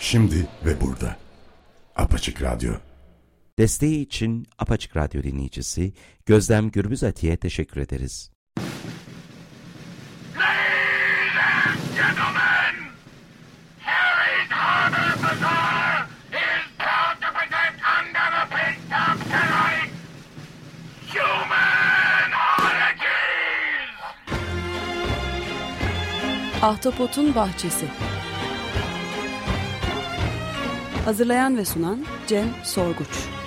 Şimdi ve burada. Apaçık Radyo. Desteği için Apaçık Radyo dinleyicisi Gözlem Gürbüz Ati'ye teşekkür ederiz. Ladies and gentlemen, Harry's Harbor Bazaar is proud to present under the pink top tonight, Human Oddities! Ahtapot'un Bahçesi. Hazırlayan ve sunan Cem Sorguç.